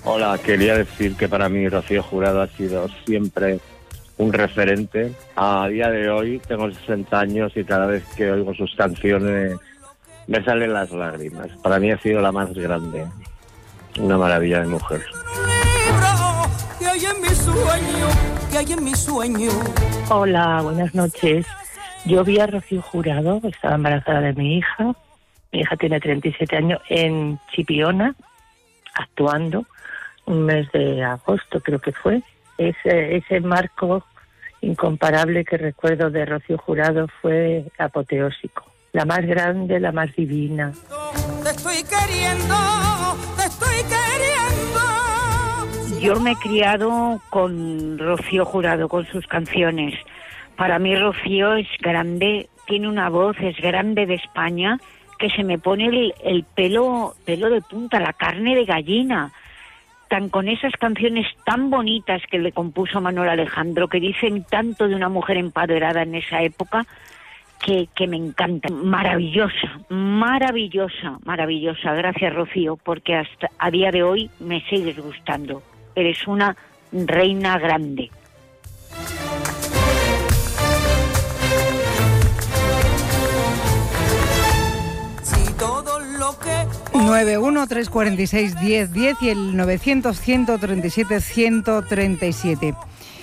Hola, quería decir que para mí Rocío Jurado ha sido siempre un referente. A día de hoy tengo 60 años y cada vez que oigo sus canciones me salen las lágrimas. Para mí ha sido la más grande. Una maravilla de mujer. Que hay en mi sueño. Hola, buenas noches. Yo vi a Rocío Jurado, estaba embarazada de mi hija. Mi hija tiene 37 años, en Chipiona, actuando, un mes de agosto creo que fue. Ese marco incomparable que recuerdo de Rocío Jurado fue apoteósico. La más grande, la más divina. Te estoy queriendo, te estoy queriendo. Yo me he criado con Rocío Jurado, con sus canciones. Para mí Rocío es grande, tiene una voz, es grande de España, que se me pone el pelo de punta, la carne de gallina. Tan con esas canciones tan bonitas que le compuso Manuel Alejandro, que dicen tanto de una mujer empoderada en esa época, que me encanta. Maravillosa, maravillosa, maravillosa. Gracias, Rocío, porque hasta a día de hoy me sigues gustando. Eres una reina grande. Si todo lo que 913461010 y el 900-137-137.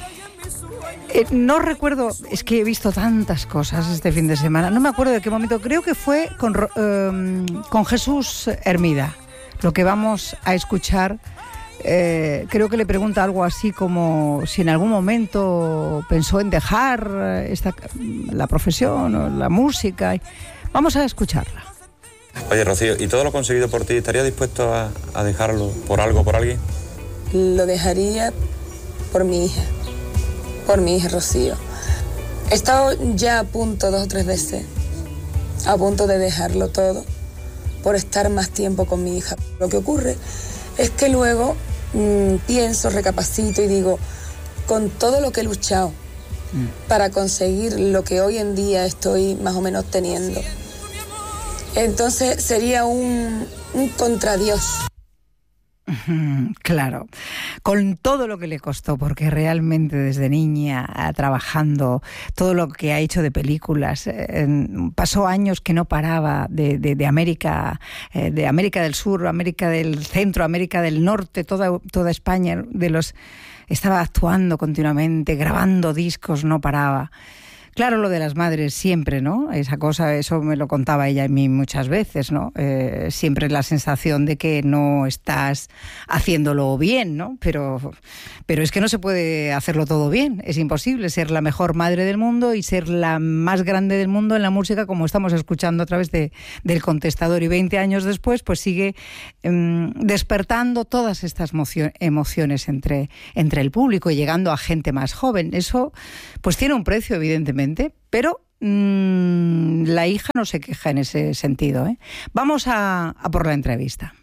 No recuerdo, es que he visto tantas cosas este fin de semana, no me acuerdo de qué momento, creo que fue con Jesús Hermida, lo que vamos a escuchar. Creo que le pregunta algo así como si en algún momento pensó en dejar la profesión o la música. Vamos a escucharla. Oye, Rocío, ¿y todo lo conseguido por ti, estarías dispuesto a dejarlo por algo, por alguien? Lo dejaría por mi hija, Rocío. He estado ya a punto 2 o 3 veces, a punto de dejarlo todo por estar más tiempo con mi hija. Lo que ocurre es que luego pienso, recapacito y digo, con todo lo que he luchado para conseguir lo que hoy en día estoy más o menos teniendo, entonces sería un contradios. Claro, con todo lo que le costó, porque realmente desde niña trabajando, todo lo que ha hecho de películas, pasó años que no paraba de América del Sur, América del Centro, América del Norte, toda España, estaba actuando continuamente, grabando discos, no paraba. Claro, lo de las madres siempre, ¿no? Esa cosa, eso me lo contaba ella a mí muchas veces, ¿no? Siempre la sensación de que no estás haciéndolo bien, ¿no? Pero es que no se puede hacerlo todo bien. Es imposible ser la mejor madre del mundo y ser la más grande del mundo en la música, como estamos escuchando a través del contestador. Y 20 años después, pues sigue despertando todas estas emociones entre el público y llegando a gente más joven. Eso, pues tiene un precio, evidentemente. Pero la hija no se queja en ese sentido, ¿eh? Vamos a por la entrevista.